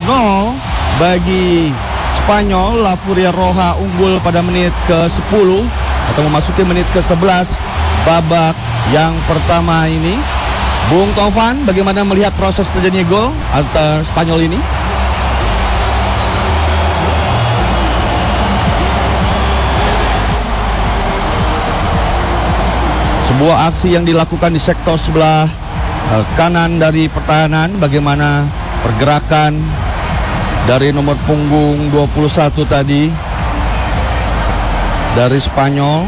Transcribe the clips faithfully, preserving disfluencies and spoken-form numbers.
nol bagi Spanyol. La Furia Roja unggul pada menit ke sepuluh atau memasuki menit ke sebelas babak yang pertama ini. Bung Tovan, bagaimana melihat proses terjadinya gol antar Spanyol ini? Sebuah aksi yang dilakukan di sektor sebelah uh, kanan dari pertahanan. Bagaimana pergerakan dari nomor punggung dua puluh satu tadi dari Spanyol,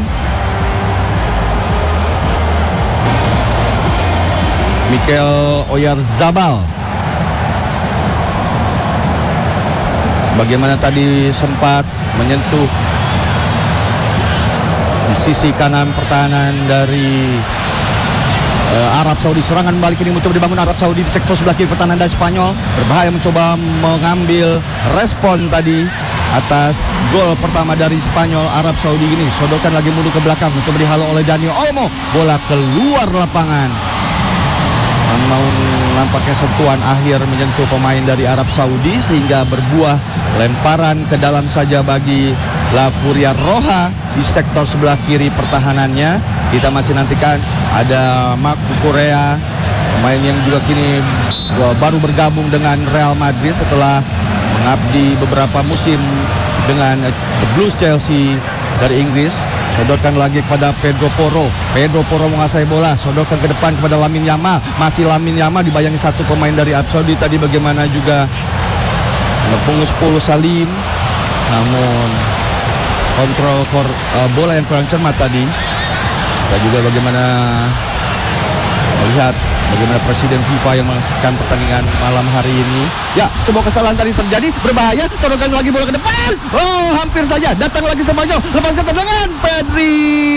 Mikel Oyarzabal. Sebagaimana tadi sempat menyentuh di sisi kanan pertahanan dari uh, Arab Saudi. Serangan balik ini mencoba dibangun Arab Saudi di sektor sebelah kiri pertahanan dari Spanyol. Berbahaya mencoba mengambil respon tadi atas gol pertama dari Spanyol. Arab Saudi ini sodorkan lagi mundur ke belakang, mencoba dihalau oleh Dani Olmo. Bola keluar lapangan. Namun nampaknya sentuhan akhir menyentuh pemain dari Arab Saudi sehingga berbuah lemparan ke dalam saja bagi La Furia Roja di sektor sebelah kiri pertahanannya. Kita masih nantikan ada Marc Cucurella, pemain yang juga kini baru bergabung dengan Real Madrid setelah mengabdi beberapa musim dengan Blues Chelsea dari Inggris. Sodorkan lagi kepada Pedro Porro. Pedro Porro menguasai bola, sodorkan ke depan kepada Lamine Yamal. Masih Lamine Yamal dibayangi satu pemain dari Arab Saudi tadi. Bagaimana juga punggung sepuluh Salim. Namun kontrol kor, uh, bola yang kurang cermat tadi. Dan juga bagaimana melihat bagaimana Presiden FIFA yang mengaksikan pertandingan malam hari ini. Ya, sebuah kesalahan tadi terjadi, berbahaya. Sodorkan lagi bola ke depan. Oh, hampir saja datang lagi Spanyol. Lepaskan tendangan Pedri.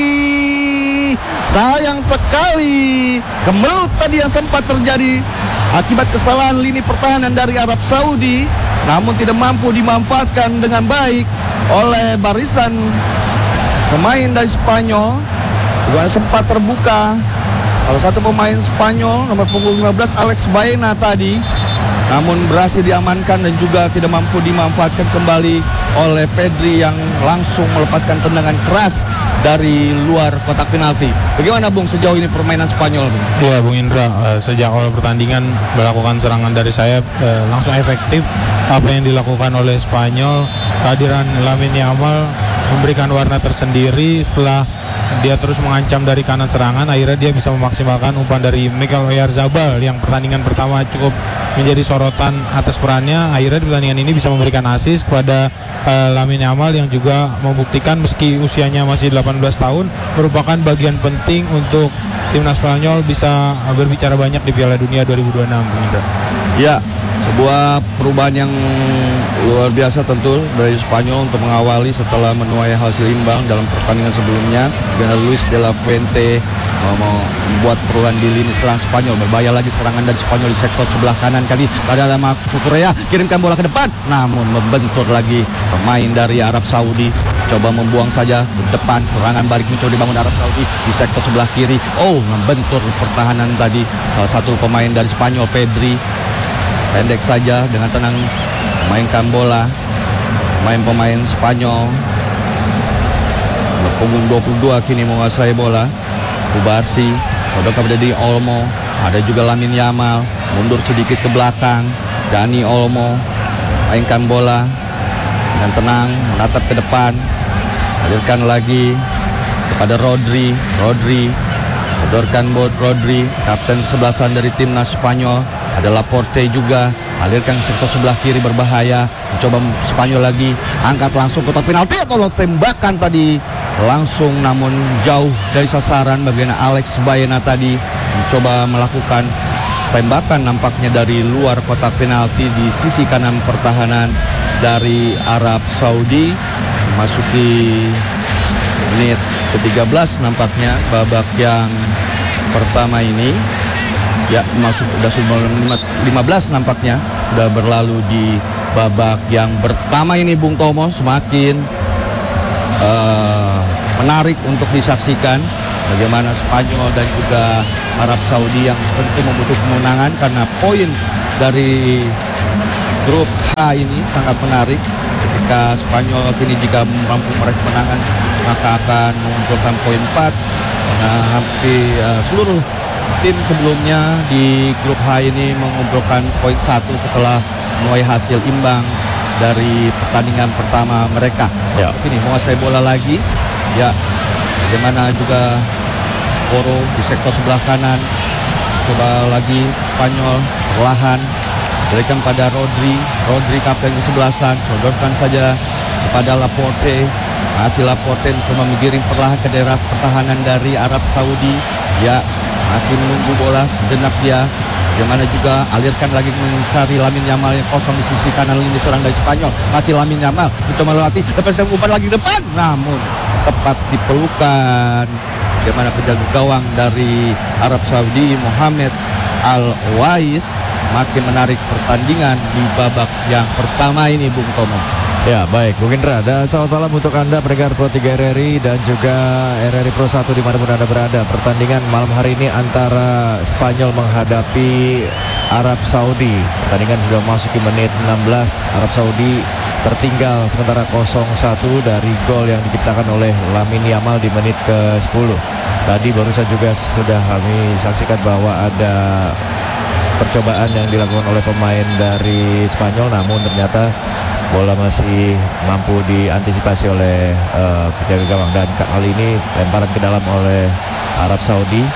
Sayang sekali kemelut tadi yang sempat terjadi akibat kesalahan lini pertahanan dari Arab Saudi, namun tidak mampu dimanfaatkan dengan baik oleh barisan pemain dari Spanyol. Juga sempat terbuka salah satu pemain Spanyol nomor punggung lima belas Alex Baena tadi, namun berhasil diamankan dan juga tidak mampu dimanfaatkan kembali oleh Pedri yang langsung melepaskan tendangan keras dari luar kotak penalti. Bagaimana Bung sejauh ini permainan Spanyol, Bung? Ya Bung Indra, uh, sejak awal pertandingan melakukan serangan dari sayap uh, langsung efektif apa yang dilakukan oleh Spanyol. Kehadiran Lamine Yamal memberikan warna tersendiri setelah dia terus mengancam dari kanan serangan. Akhirnya dia bisa memaksimalkan umpan dari Mikel Oyarzabal yang pertandingan pertama cukup menjadi sorotan atas perannya. Akhirnya di pertandingan ini bisa memberikan assist kepada uh, Lamine Yamal yang juga membuktikan meski usianya masih delapan belas tahun merupakan bagian penting untuk timnas Spanyol bisa berbicara banyak di Piala Dunia dua ribu dua puluh enam. Ya, sebuah perubahan yang luar biasa tentu dari Spanyol untuk mengawali setelah menuai hasil imbang dalam pertandingan sebelumnya. Dengan Luis de la Fuente mau membuat perubahan di lini serang Spanyol. Berbahaya lagi serangan dari Spanyol di sektor sebelah kanan kali pada Marc Cucurella, kirimkan bola ke depan, namun membentur lagi pemain dari Arab Saudi. Coba membuang saja ke depan, serangan balik mencoba dibangun Arab Saudi di sektor sebelah kiri. Oh, membentur pertahanan tadi salah satu pemain dari Spanyol, Pedri. Pendek saja dengan tenang mainkan bola pemain-pemain Spanyol. Punggung dua puluh dua kini menguasai bola. Kubarsi, sodorkan kepada Dani Olmo. Ada juga Lamine Yamal, mundur sedikit ke belakang. Dani Olmo mainkan bola dengan tenang, menatap ke depan. Hadirkan lagi kepada Rodri. Rodri, sodorkan buat Rodri, kapten sebelasan dari timnas Spanyol. Ada Laporte juga, alirkan sektor sebelah kiri, berbahaya. Mencoba Spanyol lagi, angkat langsung kotak penalti atau tembakan tadi langsung namun jauh dari sasaran. Bagian Alex Baena tadi mencoba melakukan tembakan nampaknya dari luar kotak penalti di sisi kanan pertahanan dari Arab Saudi. Masuki menit ke tiga belas nampaknya babak yang pertama ini. Ya, masuk sudah lima belas nampaknya sudah berlalu di babak yang pertama ini, Bung Tomo. Semakin uh, menarik untuk disaksikan bagaimana Spanyol dan juga Arab Saudi yang tentu membutuhkan kemenangan karena poin dari grup H ini sangat menarik. Ketika Spanyol kini jika mampu meraih kemenangan maka akan mengumpulkan poin empat. Nah, hampir uh, seluruh tim sebelumnya di grup H ini mengumpulkan poin satu setelah menuai hasil imbang dari pertandingan pertama mereka. Ya. Ini menguasai bola lagi. Ya, bagaimana juga Poro di sektor sebelah kanan. Coba lagi Spanyol perlahan berikan pada Rodri. Rodri kapten kesebelasan, sodorkan saja kepada Laporte. Masih Laporte mencoba menggiring perlahan ke daerah pertahanan dari Arab Saudi. Ya, masih menunggu bola sejenak dia. Bagaimana juga alirkan lagi mencari Lamine Yamal yang kosong di sisi kanan lini serang dari Spanyol. Masih Lamine Yamal mencoba melewati, lepaskan umpan lagi depan. Namun tepat dipelukan. Bagaimana penjaga gawang dari Arab Saudi Mohamed Al-Wais makin menarik pertandingan di babak yang pertama ini, Bung Tomo. Ya, baik Bung Indra, dan selamat malam untuk Anda pendengar Pro tiga R R I dan juga R R I Pro satu dimanapun Anda berada. Pertandingan malam hari ini antara Spanyol menghadapi Arab Saudi. Pertandingan sudah memasuki menit enam belas. Arab Saudi tertinggal sementara nol satu dari gol yang diciptakan oleh Lamine Yamal di menit ke sepuluh. Tadi baru saja juga sudah kami saksikan bahwa ada percobaan yang dilakukan oleh pemain dari Spanyol, namun ternyata bola masih mampu diantisipasi oleh uh, penjaga gawang, dan kali ini lemparan ke dalam oleh Arab Saudi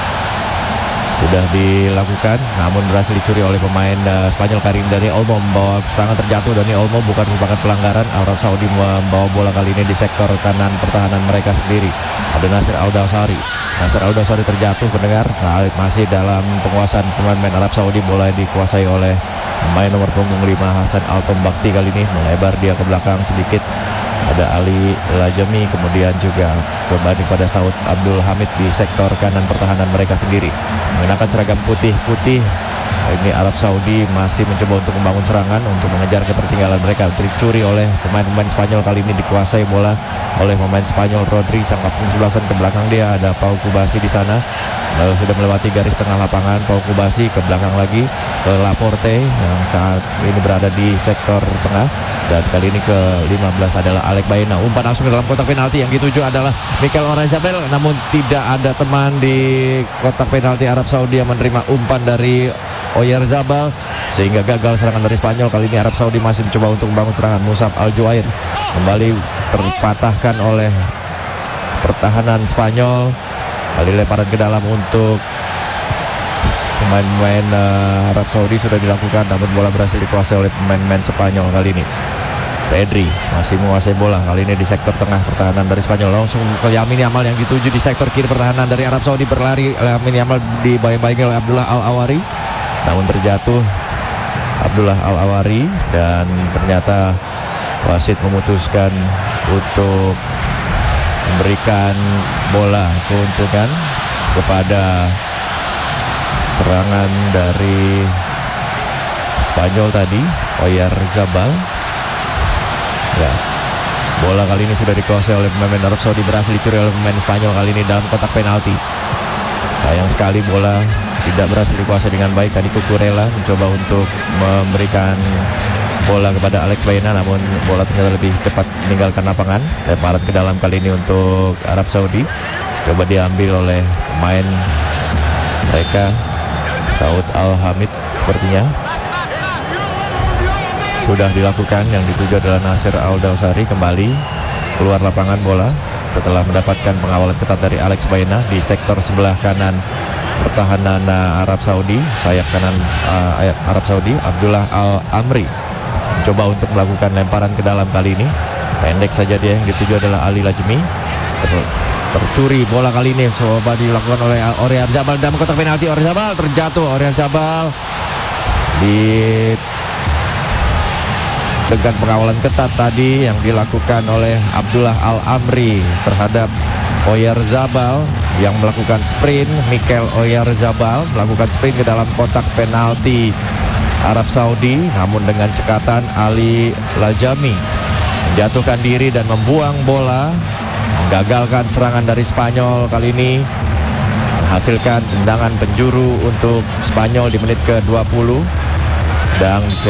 sudah dilakukan, namun berhasil dicuri oleh pemain uh, Spanyol. Karim Dani Olmo membawa serangan terjatuh. Dani Olmo bukan merupakan pelanggaran. Arab Saudi membawa bola kali ini di sektor kanan pertahanan mereka sendiri. Ada Nasir Al-Dawsari. Nasir Al-Dawsari terjatuh, pendengar. Nah, masih dalam penguasaan pemain Arab Saudi. Bola dikuasai oleh pemain nomor punggung lima Hasan Al-Tombakti. Kali ini melebar dia ke belakang sedikit. Ada Ali Lajami, kemudian juga kembali pada Saud Abdul Hamid di sektor kanan pertahanan mereka sendiri. Mengenakan seragam putih-putih. Ini Arab Saudi masih mencoba untuk membangun serangan untuk mengejar ketertinggalan mereka. Dicuri oleh pemain-pemain Spanyol, kali ini dikuasai bola oleh pemain Spanyol. Rodri sang kapten sebelasan, ke belakang dia ada Pau Kubasi di sana. Lalu sudah melewati garis tengah lapangan. Pau Kubasi ke belakang lagi ke Laporte yang saat ini berada di sektor tengah. Dan kali ini ke lima belas adalah Alex Baena. Umpan langsung ke dalam kotak penalti. Yang dituju adalah Mikel Oyarzabal, namun tidak ada teman di kotak penalti Arab Saudi yang menerima umpan dari Oyarzabal, sehingga gagal serangan dari Spanyol. Kali ini Arab Saudi masih mencoba untuk membangun serangan. Musab Al-Juair kembali terpatahkan oleh pertahanan Spanyol. Kali lemparan ke dalam untuk pemain-pemain uh, Arab Saudi sudah dilakukan, namun bola berhasil dikuasai oleh pemain-pemain Spanyol kali ini. Pedri masih menguasai bola kali ini di sektor tengah pertahanan dari Spanyol. Langsung ke Lamine Yamal yang dituju di sektor kiri pertahanan dari Arab Saudi. Berlari Lamine Yamal dibayang-bayangi oleh Abdullah Al-Awari, namun terjatuh Abdullah Al-Awari, dan ternyata wasit memutuskan untuk memberikan bola keuntungan kepada serangan dari Spanyol tadi, Oyarzabal. Ya, bola kali ini sudah dikuasai oleh pemain Arab Saudi, berhasil dicuri oleh pemain Spanyol kali ini dalam kotak penalti. Sayang sekali bola tidak berhasil dikuasai dengan baik. Tadi Cucurella mencoba untuk memberikan bola kepada Alex Baena, namun bola ternyata lebih cepat meninggalkan lapangan. Lemparan ke dalam kali ini untuk Arab Saudi, coba diambil oleh pemain mereka Saud Al-Hamid sepertinya. Sudah dilakukan, yang dituju adalah Nasir Al-Dawsari. Kembali keluar lapangan bola setelah mendapatkan pengawalan ketat dari Alex Baena di sektor sebelah kanan pertahanan uh, Arab Saudi. Sayap kanan uh, Arab Saudi, Abdullah Al-Amri mencoba untuk melakukan lemparan ke dalam kali ini. Pendek saja dia, yang dituju adalah Ali Lajmi. Ter- tercuri bola kali ini coba dilakukan oleh Oyarzabal dalam kotak penalti. Oyarzabal terjatuh. Oyarzabal di dengan pengawalan ketat tadi yang dilakukan oleh Abdullah Al-Amri terhadap Oyarzabal yang melakukan sprint. Mikel Oyarzabal melakukan sprint ke dalam kotak penalti Arab Saudi, namun dengan cekatan Ali Lajami menjatuhkan diri dan membuang bola, menggagalkan serangan dari Spanyol kali ini, menghasilkan tendangan penjuru untuk Spanyol di menit ke dua puluh. Dan siap,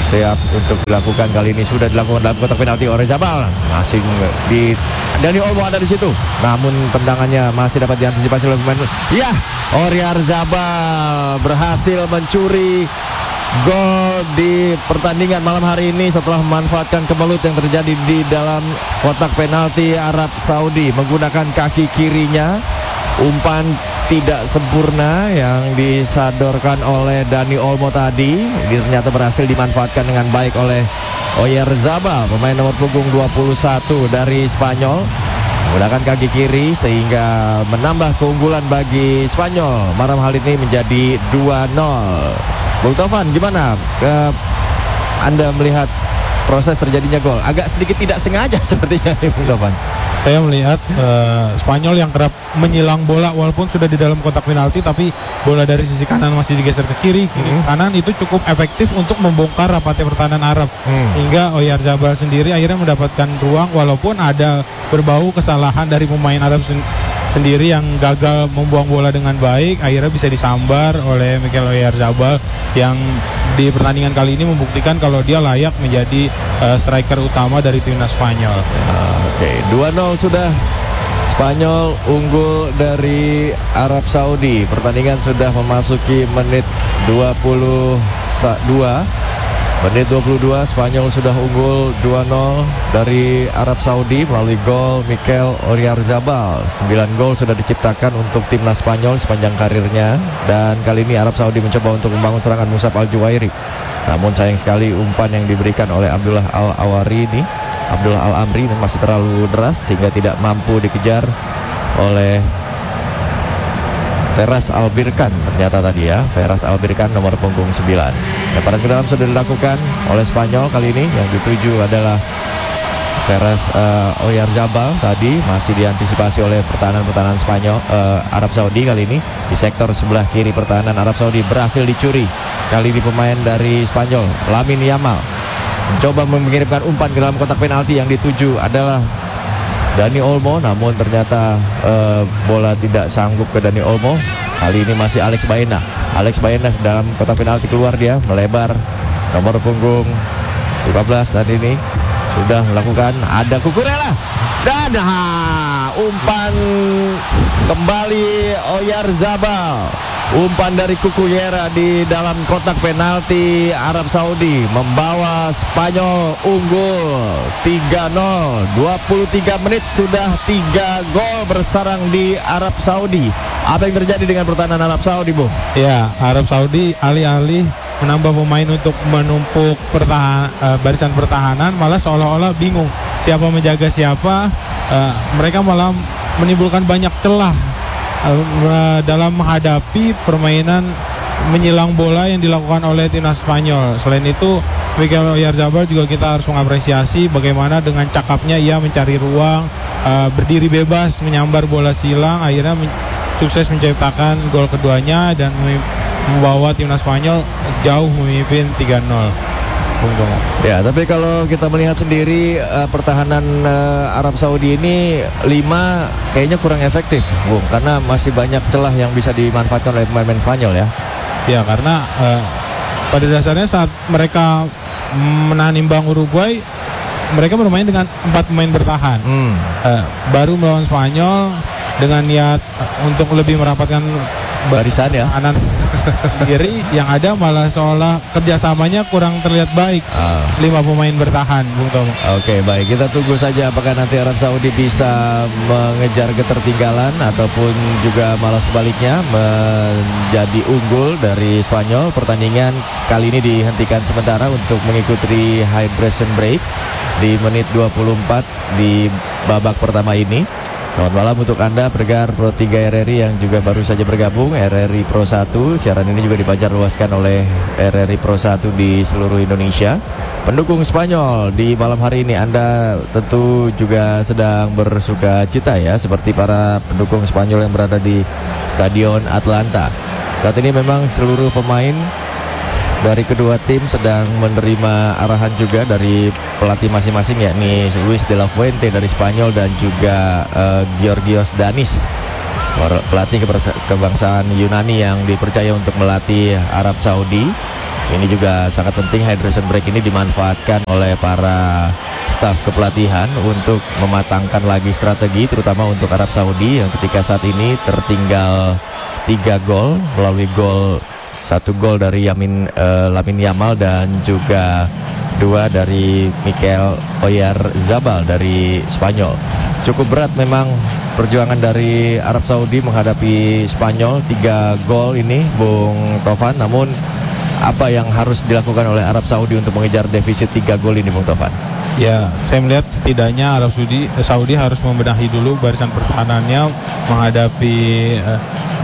siap untuk dilakukan. Kali ini sudah dilakukan dalam kotak penalti Oyarzabal. Masih di Dani Olmo ada di situ. Namun tendangannya masih dapat diantisipasi oleh pemain. Ya, Oyarzabal berhasil mencuri gol di pertandingan malam hari ini setelah memanfaatkan kemelut yang terjadi di dalam kotak penalti Arab Saudi menggunakan kaki kirinya. Umpan tidak sempurna yang disadorkan oleh Dani Olmo tadi ini ternyata berhasil dimanfaatkan dengan baik oleh Oyarzabal, pemain nomor punggung dua puluh satu dari Spanyol, menggunakan kaki kiri sehingga menambah keunggulan bagi Spanyol malam hari ini menjadi dua nol. Bung Taufan, gimana ke Anda melihat proses terjadinya gol? Agak sedikit tidak sengaja sepertinya nih Bung Taufan. Saya melihat uh, Spanyol yang kerap menyilang bola walaupun sudah di dalam kotak penalti, tapi bola dari sisi kanan masih digeser ke kiri, kiri mm-hmm. kanan itu cukup efektif untuk membongkar rapatnya pertahanan Arab. Mm. Hingga Oyarzabal sendiri akhirnya mendapatkan ruang walaupun ada berbau kesalahan dari pemain Arab sen- sendiri yang gagal membuang bola dengan baik, akhirnya bisa disambar oleh Mikel Oyarzabal yang di pertandingan kali ini membuktikan kalau dia layak menjadi uh, striker utama dari timnas Spanyol. Oke, okay. dua nol sudah. Spanyol unggul dari Arab Saudi. Pertandingan sudah memasuki menit dua puluh dua. Menit dua puluh dua, Spanyol sudah unggul dua nol dari Arab Saudi melalui gol Mikel Oyarzabal. sembilan gol sudah diciptakan untuk timnas Spanyol sepanjang karirnya. Dan kali ini Arab Saudi mencoba untuk membangun serangan Musab Al-Juwairi. Namun sayang sekali umpan yang diberikan oleh Abdullah Al-Awari ini Abdullah Al-Amri masih terlalu deras sehingga tidak mampu dikejar oleh Feras Albirkan. Ternyata tadi ya, Feras Albirkan nomor punggung sembilan. Lemparan ke dalam sudah dilakukan oleh Spanyol kali ini. Yang dituju adalah Feras uh, Oyarzabal. Tadi masih diantisipasi oleh pertahanan-pertahanan Spanyol uh, Arab Saudi. Kali ini di sektor sebelah kiri pertahanan Arab Saudi berhasil dicuri. Kali ini pemain dari Spanyol, Lamine Yamal, mencoba mengirimkan umpan ke dalam kotak penalti. Yang dituju adalah Dani Olmo, namun ternyata uh, bola tidak sanggup ke Dani Olmo. Kali ini masih Alex Baena. Alex Baena dalam kotak penalti keluar dia, melebar nomor punggung lima belas dan ini sudah melakukan ada Cucurella. Dan ha, umpan kembali Oyarzabal. Umpan dari Cucurella di dalam kotak penalti Arab Saudi membawa Spanyol unggul tiga nol. dua puluh tiga menit sudah tiga gol bersarang di Arab Saudi. Apa yang terjadi dengan pertahanan Arab Saudi, Bu? Ya, Arab Saudi alih-alih menambah pemain untuk menumpuk pertahan, uh, barisan pertahanan, malah seolah-olah bingung siapa menjaga siapa. Uh, mereka malah menimbulkan banyak celah dalam menghadapi permainan menyilang bola yang dilakukan oleh timnas Spanyol. Selain itu, Mikel Oyarzabal juga kita harus mengapresiasi bagaimana dengan cakapnya ia mencari ruang, uh, berdiri bebas, menyambar bola silang, akhirnya men- sukses menciptakan gol keduanya dan membawa timnas Spanyol jauh memimpin tiga nol. Ya, tapi kalau kita melihat sendiri uh, pertahanan uh, Arab Saudi ini lima kayaknya kurang efektif, Bung, karena masih banyak celah yang bisa dimanfaatkan oleh pemain-pemain Spanyol ya. Ya, karena uh, pada dasarnya saat mereka menahan imbang Uruguay, mereka bermain dengan empat pemain bertahan. Hmm. Uh, baru melawan Spanyol dengan niat uh, untuk lebih merapatkan barisan ya. Anan kiri yang ada malah seolah kerjasamanya kurang terlihat baik. uh. Lima pemain bertahan, Bung Tomo. Oke, baik, kita tunggu saja apakah nanti Arab Saudi bisa mengejar ketertinggalan ataupun juga malah sebaliknya menjadi unggul dari Spanyol. Pertandingan sekali ini dihentikan sementara untuk mengikuti hydration break di menit dua puluh empat di babak pertama ini. Selamat malam untuk Anda pendengar Pro tiga R R I yang juga baru saja bergabung R R I Pro satu. Siaran ini juga dipancar luaskan oleh R R I Pro satu di seluruh Indonesia. Pendukung Spanyol di malam hari ini Anda tentu juga sedang bersuka cita ya, seperti para pendukung Spanyol yang berada di Stadion Atlanta. Saat ini memang seluruh pemain dari kedua tim sedang menerima arahan juga dari pelatih masing-masing, yakni Luis de la Fuente dari Spanyol dan juga uh, Georgios Danis, pelatih kebangsaan Yunani yang dipercaya untuk melatih Arab Saudi. Ini juga sangat penting, hydration break ini dimanfaatkan oleh para staf kepelatihan untuk mematangkan lagi strategi, terutama untuk Arab Saudi yang ketika saat ini tertinggal tiga gol melalui gol satu gol dari Yamin uh, Lamine Yamal dan juga dua dari Mikel Oyarzabal dari Spanyol. Cukup berat memang perjuangan dari Arab Saudi menghadapi Spanyol, tiga gol ini Bung Tovan. Namun apa yang harus dilakukan oleh Arab Saudi untuk mengejar defisit tiga gol ini, Bung Tovan? Ya, saya melihat setidaknya Arab Saudi, Saudi harus membenahi dulu barisan pertahanannya menghadapi eh,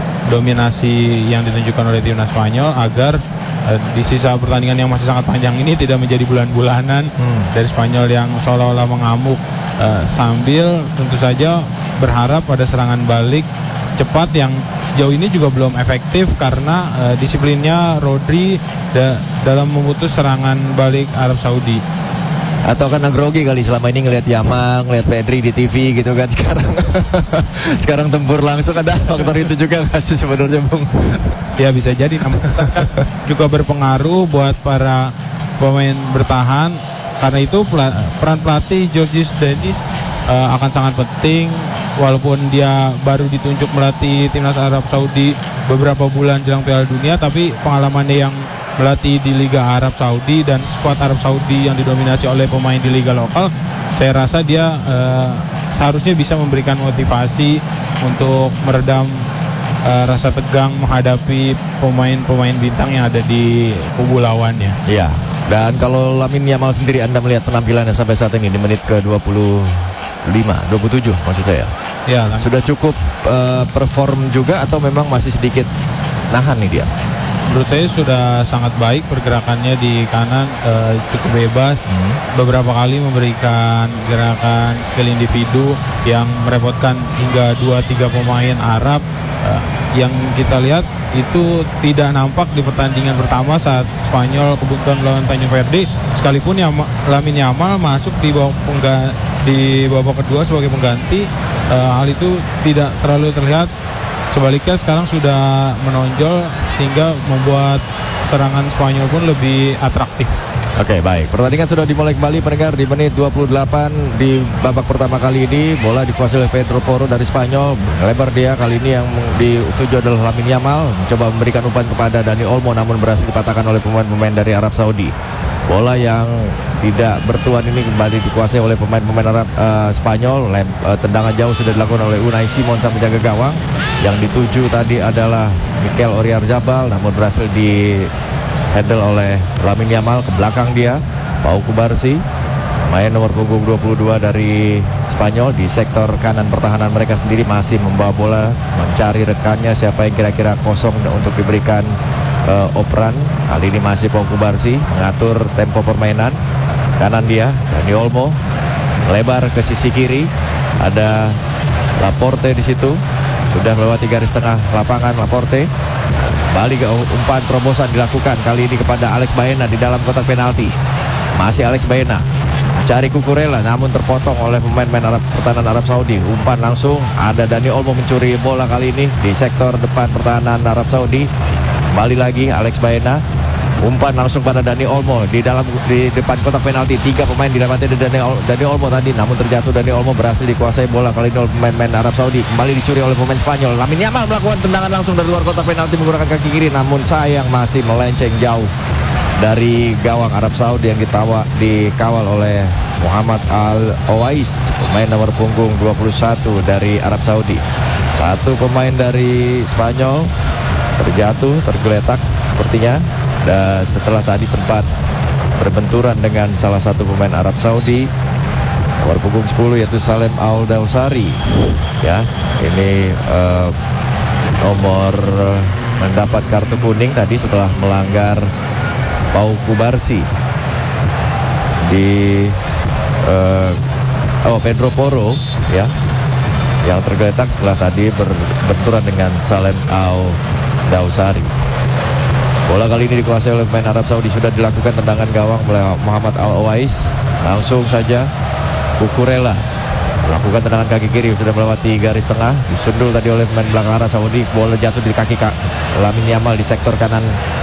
dominasi yang ditunjukkan oleh timnas Spanyol agar eh, di sisa pertandingan yang masih sangat panjang ini tidak menjadi bulan-bulanan hmm. dari Spanyol yang seolah-olah mengamuk, eh, sambil tentu saja berharap pada serangan balik cepat yang sejauh ini juga belum efektif karena uh, disiplinnya Rodri da dalam memutus serangan balik Arab Saudi. Atau karena grogi kali selama ini ngelihat Yamal, ngelihat Pedri di T V gitu kan. Sekarang sekarang tempur langsung, ada faktor itu juga nggak sih sebenarnya, Bung? Ya bisa jadi, namun juga berpengaruh buat para pemain bertahan. Karena itu peran pelatih Georges Dennis uh, akan sangat penting. Walaupun dia baru ditunjuk melatih timnas Arab Saudi beberapa bulan jelang Piala Dunia, tapi pengalamannya yang melatih di Liga Arab Saudi dan skuad Arab Saudi yang didominasi oleh pemain di Liga lokal, saya rasa dia uh, seharusnya bisa memberikan motivasi untuk meredam uh, rasa tegang menghadapi pemain-pemain bintang yang ada di kubu lawannya. Iya. Dan kalau Lamine Yamal sendiri, Anda melihat penampilannya sampai saat ini di menit ke dua puluh lima, dua puluh tujuh maksud saya. Ya, sudah cukup uh, perform juga atau memang masih sedikit nahan nih dia? Menurut saya sudah sangat baik pergerakannya di kanan, uh, cukup bebas. Hmm. Beberapa kali memberikan gerakan skill individu yang merepotkan hingga dua tiga pemain Arab. Uh, yang kita lihat itu tidak nampak di pertandingan pertama saat Spanyol kebutuhan melawan Tanjung Verde, sekalipun yang Lamine Yamal masuk di babak pengganti, di babak kedua sebagai pengganti, uh, hal itu tidak terlalu terlihat. Sebaliknya sekarang sudah menonjol sehingga membuat serangan Spanyol pun lebih atraktif. Oke, okay, baik. Pertandingan sudah dimulai kembali pendengar di menit dua puluh delapan di babak pertama kali ini. Bola dikuasai oleh Pedro Porro dari Spanyol. Lebar dia, kali ini yang dituju adalah Lamine Yamal. Mencoba memberikan umpan kepada Dani Olmo namun berhasil dipatahkan oleh pemain-pemain dari Arab Saudi. Bola yang tidak bertuan ini kembali dikuasai oleh pemain-pemain Arab uh, Spanyol. Lem, uh, tendangan jauh sudah dilakukan oleh Unai Simon sang penjaga gawang. Yang dituju tadi adalah Mikel Oyarzabal namun berhasil di handle oleh Lamine Yamal. Ke belakang dia Pau Kubarsi, main nomor punggung dua puluh dua dari Spanyol. Di sektor kanan pertahanan mereka sendiri masih membawa bola, mencari rekannya siapa yang kira-kira kosong untuk diberikan uh, operan. Kali ini masih Pau Kubarsi mengatur tempo permainan. Kanan dia Dani Olmo, lebar ke sisi kiri ada Laporte di situ, sudah melewati garis tengah lapangan. Laporte balik ke umpan terobosan dilakukan kali ini kepada Alex Baena di dalam kotak penalti. Masih Alex Baena mencari Cucurella namun terpotong oleh pemain-pemain Arab, pertahanan Arab Saudi. Umpan langsung ada Dani Olmo mencuri bola kali ini di sektor depan pertahanan Arab Saudi. Kembali lagi Alex Baena, umpan langsung pada Dani Olmo di dalam di depan kotak penalti. Tiga pemain dilewati dari Dani, Ol, Dani Olmo tadi namun terjatuh. Dani Olmo berhasil dikuasai bola kali ini oleh pemain-pemain Arab Saudi. Kembali dicuri oleh pemain Spanyol. Lamine Yamal melakukan tendangan langsung dari luar kotak penalti menggunakan kaki kiri namun sayang masih melenceng jauh dari gawang Arab Saudi yang ditawa, dikawal oleh Muhammad Al-Owais, pemain nomor punggung dua puluh satu dari Arab Saudi. Satu pemain dari Spanyol terjatuh, tergeletak sepertinya. Dan setelah tadi sempat berbenturan dengan salah satu pemain Arab Saudi nomor punggung sepuluh yaitu Salem Al-Dawsari. Ya, ini uh, nomor mendapat kartu kuning tadi setelah melanggar Pau Kubarsi di uh, oh Pedro Porro ya, yang tergeletak setelah tadi berbenturan dengan Salem Al-Dawsari. Bola kali ini dikuasai oleh pemain Arab Saudi. Sudah dilakukan tendangan gawang oleh Muhammad Al-Owais. Langsung saja Cucurella melakukan tendangan kaki kiri, sudah melewati garis tengah. Disundul tadi oleh pemain belakang Arab Saudi. Bola jatuh di kaki Lamine Yamal di sektor kanan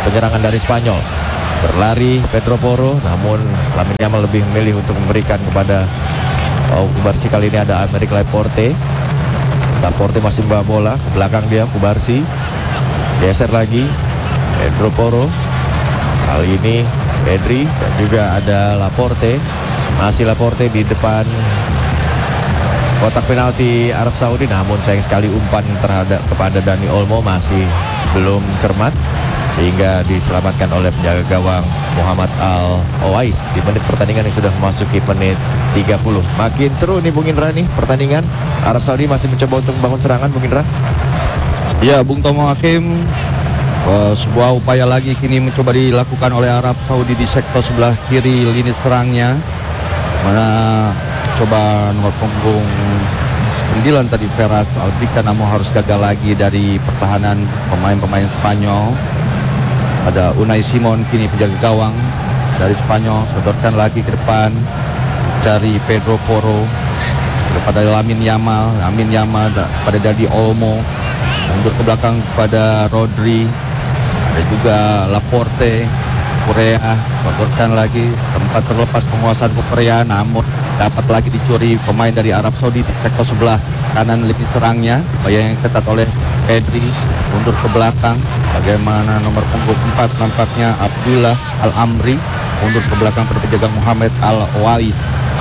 penyerangan dari Spanyol. Berlari Pedro Porro, namun Lamine Yamal lebih memilih untuk memberikan kepada oh, Kubarsi. Kali ini ada Aymeric Laporte. Laporte masih membawa bola ke belakang dia. Kubarsi geser lagi Pedro Porro. Kali ini Pedri dan juga ada Laporte. Masih Laporte di depan kotak penalti Arab Saudi, namun sayang sekali umpan terhadap kepada Dani Olmo masih belum cermat sehingga diselamatkan oleh penjaga gawang Muhammad Al-Owais di menit pertandingan yang sudah memasuki menit tiga puluh. Makin seru nih Bung Indra nih pertandingan. Arab Saudi masih mencoba untuk membangun serangan, Bung Indra. Ya, Bung Tomo Hakim, uh, sebuah upaya lagi kini mencoba dilakukan oleh Arab Saudi di sektor sebelah kiri lini serangnya, mana coba nomor punggung sembilan tadi Feras Albika, namun harus gagal lagi dari pertahanan pemain-pemain Spanyol. Ada Unai Simon kini penjaga gawang dari Spanyol, sodorkan lagi ke depan, cari Pedro Porro kepada Lamine Yamal, Lamine Yamal pada Dani Olmo, mundur ke belakang kepada Rodri, ada juga Laporte, Korea, sodorkan lagi, tempat terlepas penguasaan ke Korea, namun dapat lagi dicuri pemain dari Arab Saudi di sektor sebelah kanan lini serangnya. Upaya yang ketat oleh Pedri, mundur ke belakang. Bagaimana nomor punggung empat nampaknya Abdullah Al-Amri, mundur ke belakang pada penjaga Muhammad Al-Owais.